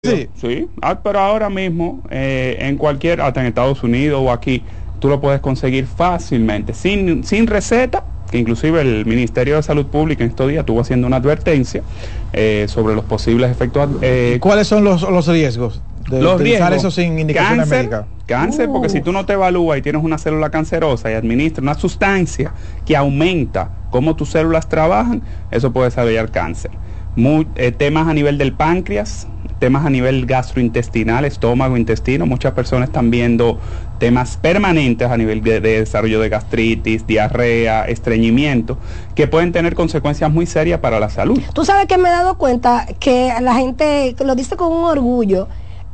Sí. Sí, pero ahora mismo en cualquier, hasta en Estados Unidos o aquí, tú lo puedes conseguir fácilmente, sin receta, que inclusive el Ministerio de Salud Pública en estos días estuvo haciendo una advertencia sobre los posibles efectos. ¿Cuáles son los riesgos de Los utilizar riesgos, eso sin indicaciones médicas? Cáncer, porque si tú no te evalúas y tienes una célula cancerosa y administras una sustancia que aumenta cómo tus células trabajan, eso puede desarrollar cáncer. Temas a nivel del páncreas, temas a nivel gastrointestinal, estómago, intestino. Muchas personas están viendo temas permanentes a nivel de desarrollo de gastritis, diarrea, estreñimiento, que pueden tener consecuencias muy serias para la salud. Tú sabes que me he dado cuenta que la gente lo dice con un orgullo.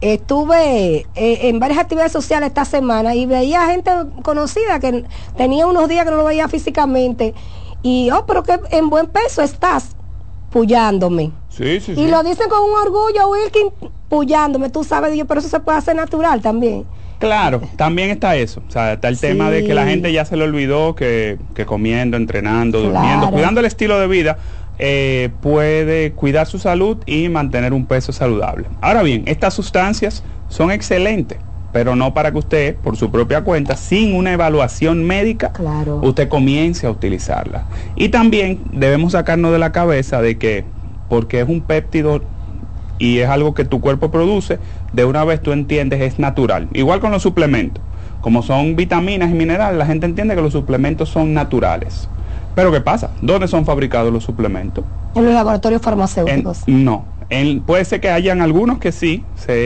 Estuve en varias actividades sociales esta semana y veía gente conocida que tenía unos días que no lo veía físicamente y, pero que en buen peso estás, pullándome. Sí. Y lo dicen con un orgullo, Wilkin, pullándome, tú sabes, pero eso se puede hacer natural también. Claro, también está eso, o sea, está el tema de que la gente ya se le olvidó que comiendo, entrenando, durmiendo, cuidando el estilo de vida, puede cuidar su salud y mantener un peso saludable. Ahora bien, estas sustancias son excelentes, pero no para que usted, por su propia cuenta, sin una evaluación médica, usted comience a utilizarla. Y también debemos sacarnos de la cabeza de que, porque es un péptido y es algo que tu cuerpo produce, de una vez tú entiendes es natural. Igual con los suplementos, como son vitaminas y minerales, la gente entiende que los suplementos son naturales. Pero ¿qué pasa? ¿Dónde son fabricados los suplementos? En los laboratorios farmacéuticos. Puede ser que hayan algunos que sí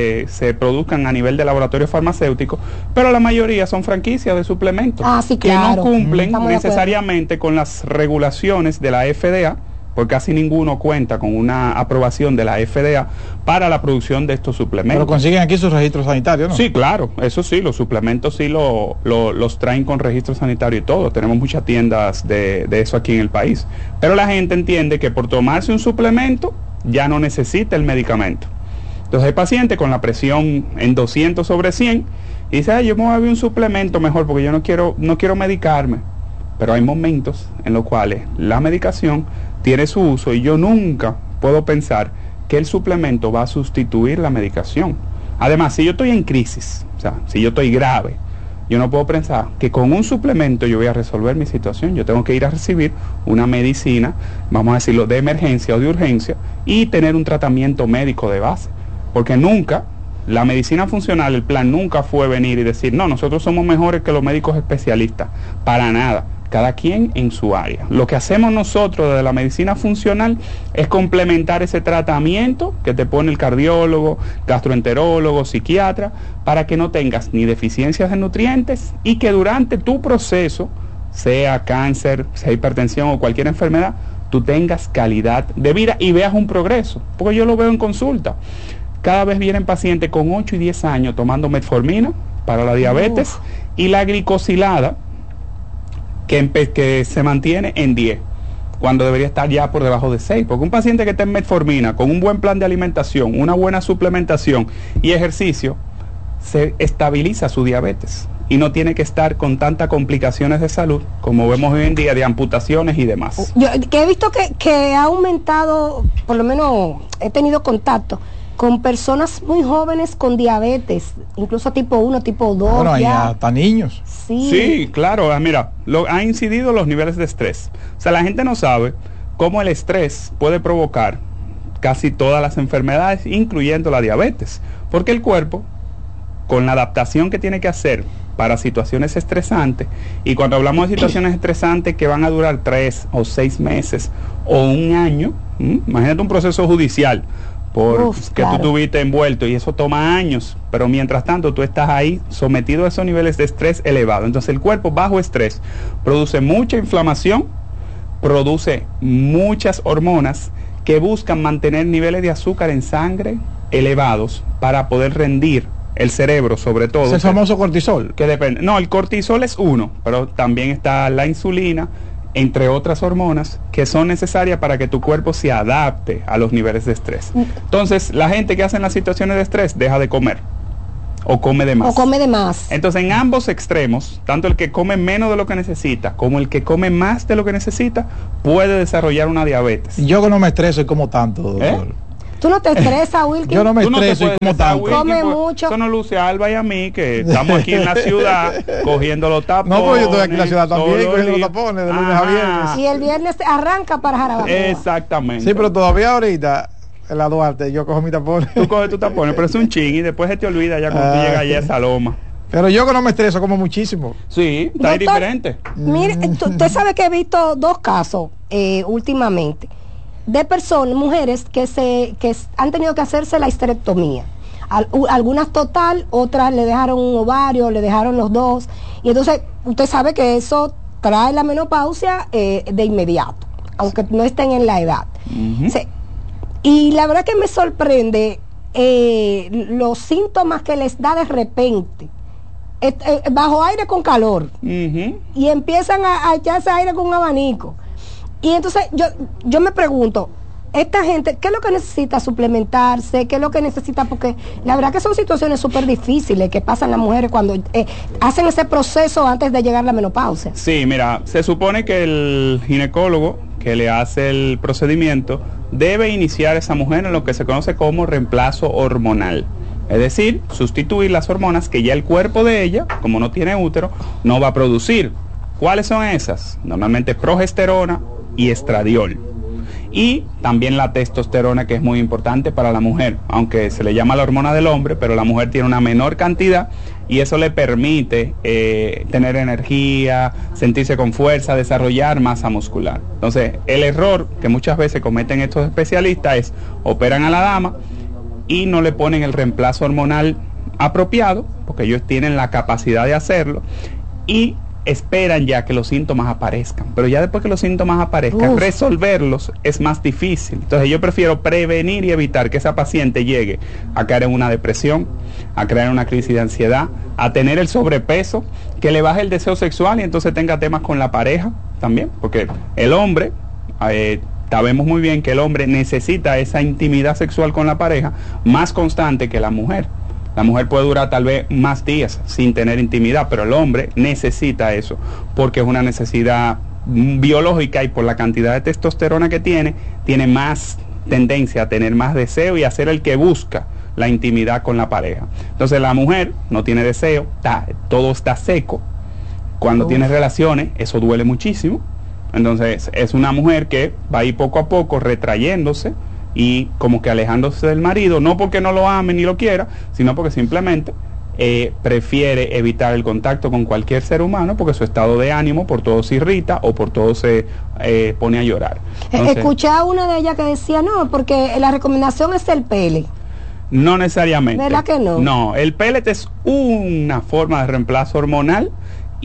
se produzcan a nivel de laboratorios farmacéuticos, pero la mayoría son franquicias de suplementos que no cumplen necesariamente con las regulaciones de la FDA, porque casi ninguno cuenta con una aprobación de la FDA para la producción de estos suplementos. Pero consiguen aquí sus registros sanitarios, ¿no? Sí, claro, eso sí, los suplementos sí los traen con registro sanitario y todo. Tenemos muchas tiendas de eso aquí en el país. Pero la gente entiende que por tomarse un suplemento ya no necesita el medicamento. Entonces hay pacientes con la presión en 200/100 y dice, yo me voy a beber un suplemento mejor porque yo no quiero medicarme. Pero hay momentos en los cuales la medicación tiene su uso y yo nunca puedo pensar que el suplemento va a sustituir la medicación. Además, si yo estoy en crisis, o sea, si yo estoy grave, yo no puedo pensar que con un suplemento yo voy a resolver mi situación. Yo tengo que ir a recibir una medicina, vamos a decirlo, de emergencia o de urgencia y tener un tratamiento médico de base. Porque nunca, la medicina funcional, el plan nunca fue venir y decir, no, nosotros somos mejores que los médicos especialistas. Para nada. Cada quien en su área. Lo que hacemos nosotros desde la medicina funcional es complementar ese tratamiento que te pone el cardiólogo, gastroenterólogo, psiquiatra, para que no tengas ni deficiencias de nutrientes y que durante tu proceso, sea cáncer, sea hipertensión o cualquier enfermedad, tú tengas calidad de vida y veas un progreso. Porque yo lo veo en consulta. Cada vez vienen pacientes con 8 y 10 años tomando metformina para la diabetes y la glicosilada, que se mantiene en 10, cuando debería estar ya por debajo de 6, porque un paciente que está en metformina, con un buen plan de alimentación, una buena suplementación y ejercicio, se estabiliza su diabetes y no tiene que estar con tantas complicaciones de salud, como vemos hoy en día, de amputaciones y demás. Yo que he visto que ha aumentado, por lo menos he tenido contacto con personas muy jóvenes con diabetes, incluso tipo 1, tipo 2. Bueno, hay hasta niños. Sí, claro, mira, ha incidido los niveles de estrés. O sea, la gente no sabe cómo el estrés puede provocar casi todas las enfermedades, incluyendo la diabetes. Porque el cuerpo, con la adaptación que tiene que hacer para situaciones estresantes, y cuando hablamos de situaciones estresantes que van a durar 3 o 6 meses o un año, imagínate un proceso judicial, que tú tuviste envuelto y eso toma años, pero mientras tanto tú estás ahí sometido a esos niveles de estrés elevados. Entonces el cuerpo bajo estrés produce mucha inflamación, produce muchas hormonas que buscan mantener niveles de azúcar en sangre elevados para poder rendir el cerebro, sobre todo. ¿Es el famoso cortisol? Que depende. No, el cortisol es uno, pero también está la insulina, entre otras hormonas que son necesarias para que tu cuerpo se adapte a los niveles de estrés. Entonces, la gente que hace en las situaciones de estrés deja de comer o come de más. Entonces, en ambos extremos, tanto el que come menos de lo que necesita como el que come más de lo que necesita, puede desarrollar una diabetes. Yo que no me estreso y como tanto, doctor. Tú no te estresas, Wilkin. Yo no me Tú no te estreso y puedes como estresar, tanto. Wilkin, Come pues, mucho. Eso no luce a Alba y a mí, que estamos aquí en la ciudad cogiendo los tapones. No, pues yo estoy aquí en la ciudad también, todos cogiendo los días. tapones de lunes a viernes. Y el viernes arranca para Jarabacoa. Exactamente. Sí, pero todavía ahorita, en la Duarte, yo cojo mi tapón. Tú coges tu tapones, pero es un ching y después se te olvida ya cuando tú llegas allá a esa loma. Pero yo que no me estreso, como muchísimo. Sí, está ahí Doctor, diferente. Mire, usted sabe que he visto dos casos últimamente de personas, mujeres que han tenido que hacerse la histerectomía. Algunas total, otras le dejaron un ovario, le dejaron los dos. Y entonces usted sabe que eso trae la menopausia de inmediato, aunque no estén en la edad. Sí. Y la verdad que me sorprende los síntomas que les da de repente. Bajo aire con calor. Y empiezan a echarse aire con un abanico. Y entonces yo me pregunto, esta gente, ¿qué es lo que necesita suplementarse? ¿Qué es lo que necesita? Porque la verdad que son situaciones súper difíciles que pasan las mujeres cuando hacen ese proceso antes de llegar a la menopausia. Sí, mira, se supone que el ginecólogo que le hace el procedimiento debe iniciar a esa mujer en lo que se conoce como reemplazo hormonal. Es decir, sustituir las hormonas que ya el cuerpo de ella, como no tiene útero, no va a producir. ¿Cuáles son esas? Normalmente progesterona y estradiol. Y también la testosterona, que es muy importante para la mujer, aunque se le llama la hormona del hombre, pero la mujer tiene una menor cantidad y eso le permite tener energía, sentirse con fuerza, desarrollar masa muscular. Entonces, el error que muchas veces cometen estos especialistas es operan a la dama y no le ponen el reemplazo hormonal apropiado, porque ellos tienen la capacidad de hacerlo, y esperan ya que los síntomas aparezcan, pero ya después que los síntomas aparezcan, resolverlos es más difícil. Entonces yo prefiero prevenir y evitar que esa paciente llegue a caer en una depresión, a caer en una crisis de ansiedad, a tener el sobrepeso, que le baje el deseo sexual y entonces tenga temas con la pareja también, porque el hombre, sabemos muy bien que el hombre necesita esa intimidad sexual con la pareja más constante que la mujer. La mujer puede durar tal vez más días sin tener intimidad, pero el hombre necesita eso, porque es una necesidad biológica y por la cantidad de testosterona que tiene más tendencia a tener más deseo y a ser el que busca la intimidad con la pareja. Entonces la mujer no tiene deseo, todo está seco. Cuando tiene relaciones, eso duele muchísimo. Entonces es una mujer que va a ir poco a poco retrayéndose y como que alejándose del marido, no porque no lo ame ni lo quiera, sino porque simplemente prefiere evitar el contacto con cualquier ser humano porque su estado de ánimo por todo se irrita o por todo se pone a llorar. Entonces, escuché a una de ellas que decía, no, porque la recomendación es el pellet. No necesariamente. ¿Verdad que no? No, el pellet es una forma de reemplazo hormonal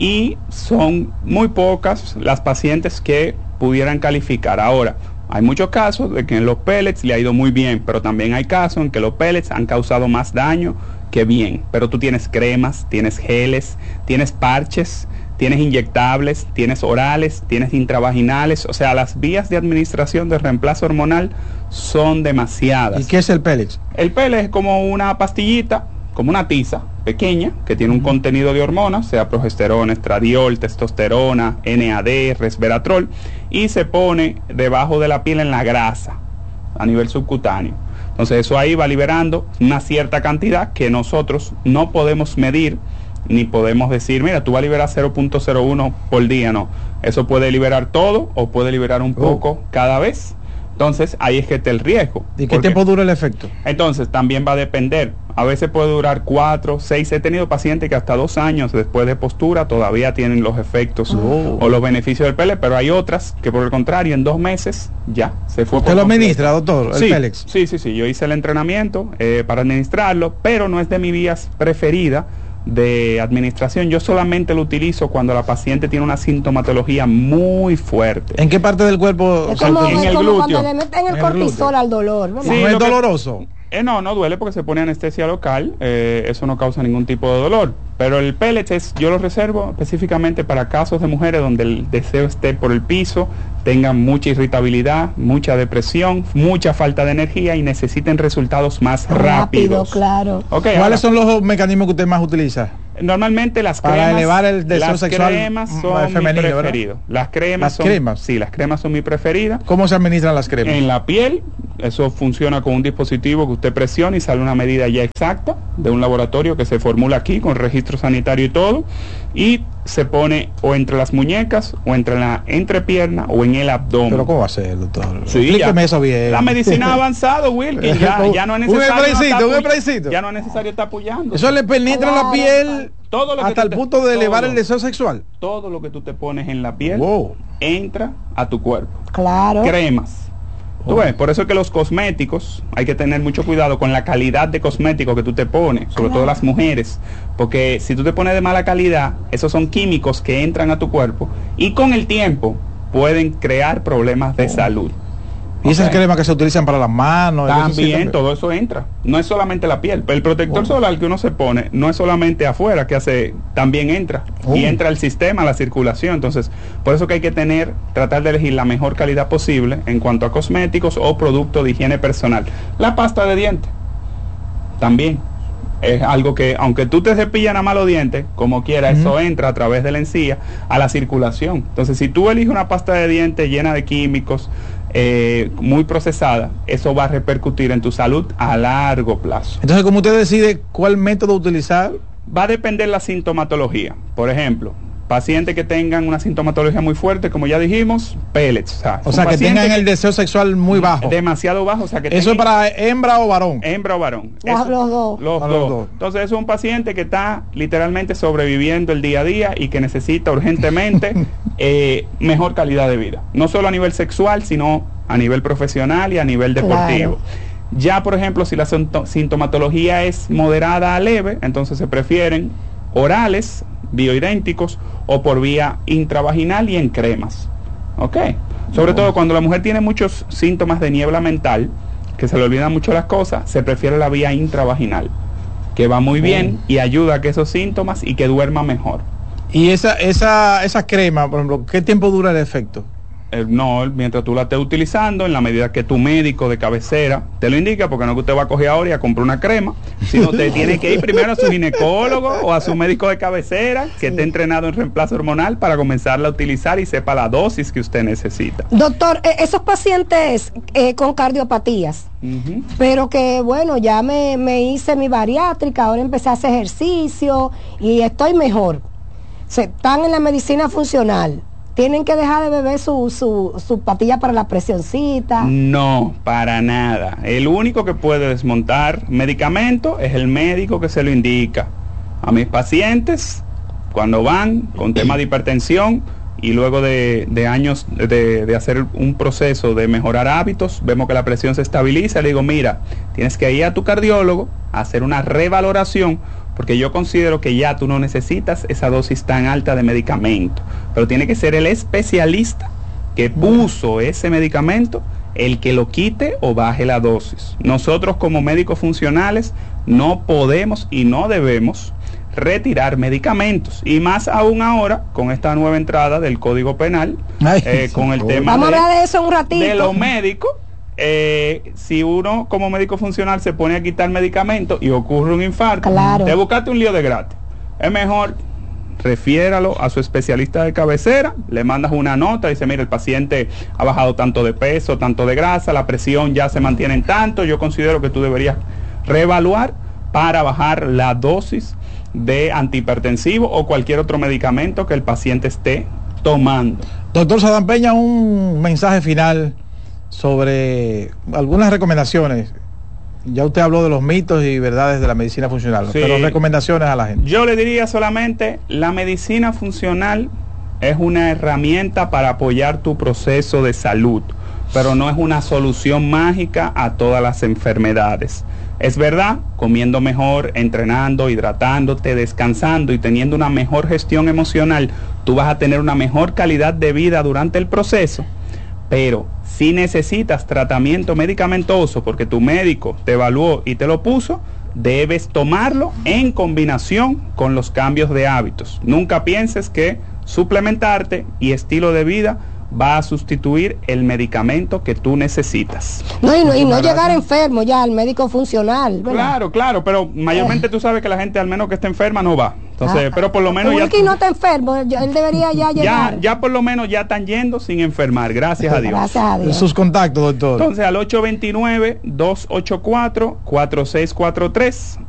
y son muy pocas las pacientes que pudieran calificar. Ahora, hay muchos casos de que en los pellets le ha ido muy bien, pero también hay casos en que los pellets han causado más daño que bien. Pero tú tienes cremas, tienes geles, tienes parches, tienes inyectables, tienes orales, tienes intravaginales. O sea, las vías de administración de reemplazo hormonal son demasiadas. ¿Y qué es el pellet? El pellet es como una pastillita, como una tiza pequeña que tiene un contenido de hormonas, sea progesterona, estradiol, testosterona, NAD, resveratrol, y se pone debajo de la piel en la grasa a nivel subcutáneo. Entonces eso ahí va liberando una cierta cantidad que nosotros no podemos medir ni podemos decir, mira, tú vas a liberar 0.01 por día. No, eso puede liberar todo o puede liberar un poco cada vez. Entonces, ahí es que está el riesgo. ¿Y qué tiempo dura el efecto? Entonces, también va a depender. A veces puede durar 4, 6. He tenido pacientes que hasta 2 años después de postura todavía tienen los efectos o los beneficios del pellet, pero hay otras que por el contrario, en 2 meses ya se fue. ¿Usted lo administra, doctor, el pellet? Sí. Yo hice el entrenamiento para administrarlo, pero no es de mi vías preferida de administración. Yo solamente lo utilizo cuando la paciente tiene una sintomatología muy fuerte. ¿En qué parte del cuerpo? Es como, en es el como glúteo. cuando le meten el cortisol al dolor, ¿verdad? Sí, ¿No es doloroso? No duele porque se pone anestesia local, eso no causa ningún tipo de dolor, pero el pellet yo lo reservo específicamente para casos de mujeres donde el deseo esté por el piso, tengan mucha irritabilidad, mucha depresión, mucha falta de energía y necesiten resultados más rápidos. Claro. Okay, ¿Cuáles son los mecanismos que usted más utiliza? Normalmente las cremas, para elevar el deseo las sexual cremas son femenino, mi preferido. ¿verdad? Las cremas sí, las cremas son mi preferida. ¿Cómo se administran las cremas? En la piel, eso funciona con un dispositivo que usted presiona y sale una medida ya exacta de un laboratorio que se formula aquí con registro sanitario y todo, y se pone o entre las muñecas o entre la entrepierna o en el abdomen. ¿Pero cómo va a ser, doctor? Sí, explíqueme eso bien. La medicina ha avanzado, Wilkin, ya no es necesario. Ya no es necesario estar apoyando. Eso le penetra la piel todo lo que hasta el punto de elevar el deseo sexual. Todo lo que tú te pones en la piel entra a tu cuerpo. Claro. Cremas. Tú ves, por eso es que los cosméticos, hay que tener mucho cuidado con la calidad de cosmético que tú te pones, sobre todo las mujeres, porque si tú te pones de mala calidad, esos son químicos que entran a tu cuerpo y con el tiempo pueden crear problemas de salud. Y esas cremas que se utilizan para las manos. También todo eso entra. No es solamente la piel. El protector solar que uno se pone no es solamente afuera, que hace, también entra. Y entra al sistema, la circulación. Entonces, por eso que hay que tratar de elegir la mejor calidad posible en cuanto a cosméticos o productos de higiene personal. La pasta de dientes también es algo que, aunque tú te cepillas nada más los dientes, como quiera, eso entra a través de la encía a la circulación. Entonces, si tú eliges una pasta de dientes llena de químicos, muy procesada, eso va a repercutir en tu salud a largo plazo. Entonces, ¿cómo usted decide cuál método utilizar? Va a depender la sintomatología. Por ejemplo, pacientes que tengan una sintomatología muy fuerte, como ya dijimos, pellets. O sea, que tengan el deseo sexual muy bajo. Demasiado bajo. O sea, que ¿eso es para hembra o varón? Hembra o varón. Los dos. Los dos. Entonces, es un paciente que está literalmente sobreviviendo el día a día y que necesita urgentemente mejor calidad de vida. No solo a nivel sexual, sino a nivel profesional y a nivel deportivo. Claro. Ya, por ejemplo, si la sintomatología es moderada a leve, entonces se prefieren orales, bioidénticos o por vía intravaginal y en cremas. ¿Ok? Sobre todo cuando la mujer tiene muchos síntomas de niebla mental, que se le olvidan mucho las cosas, se prefiere la vía intravaginal, que va muy bien y ayuda a que esos síntomas y que duerma mejor. ¿Y esa crema, por ejemplo, qué tiempo dura el efecto? No, mientras tú la estés utilizando, en la medida que tu médico de cabecera te lo indica, porque no es que usted va a coger ahora y a comprar una crema, sino usted tiene que ir primero a su ginecólogo o a su médico de cabecera, que esté entrenado en reemplazo hormonal, para comenzarla a utilizar y sepa la dosis que usted necesita. Doctor, esos pacientes con cardiopatías, pero que bueno, ya me hice mi bariátrica, ahora empecé a hacer ejercicio y estoy mejor, están en la medicina funcional, ¿tienen que dejar de beber su patilla para la presioncita? No, para nada. El único que puede desmontar medicamento es el médico que se lo indica. A mis pacientes, cuando van con tema de hipertensión y luego de años de hacer un proceso de mejorar hábitos, vemos que la presión se estabiliza, le digo, mira, tienes que ir a tu cardiólogo a hacer una revaloración, porque yo considero que ya tú no necesitas esa dosis tan alta de medicamento, pero tiene que ser el especialista que puso ese medicamento el que lo quite o baje la dosis. Nosotros como médicos funcionales no podemos y no debemos retirar medicamentos, y más aún ahora con esta nueva entrada del Código Penal, con el tema vamos a hablar de eso un ratito, de los médicos. Si uno como médico funcional se pone a quitar medicamentos y ocurre un infarto, te buscaste un lío de gratis. Es mejor refiéralo a su especialista de cabecera, le mandas una nota, dice, mira, el paciente ha bajado tanto de peso, tanto de grasa, la presión ya se mantiene en tanto, yo considero que tú deberías reevaluar para bajar la dosis de antihipertensivo o cualquier otro medicamento que el paciente esté tomando. Doctor Sadam Peña, un mensaje final sobre algunas recomendaciones. Ya usted habló de los mitos y verdades de la medicina funcional, pero recomendaciones a la gente. Yo le diría solamente, la medicina funcional es una herramienta para apoyar tu proceso de salud, pero no es una solución mágica a todas las enfermedades. Es verdad, comiendo mejor, entrenando, hidratándote, descansando y teniendo una mejor gestión emocional, tú vas a tener una mejor calidad de vida durante el proceso, pero si necesitas tratamiento medicamentoso porque tu médico te evaluó y te lo puso, debes tomarlo en combinación con los cambios de hábitos. Nunca pienses que suplementarte y estilo de vida va a sustituir el medicamento que tú necesitas. Y no llegar enfermo ya al médico funcional, ¿verdad? Claro, pero mayormente tú sabes que la gente, al menos que esté enferma, no va. Entonces, pero por lo menos Wilkie no está enfermo, él debería ya llegar. Ya por lo menos ya están yendo sin enfermar, gracias a Dios. Gracias a Dios. Sus contactos, doctor. Entonces al 829-284-4643.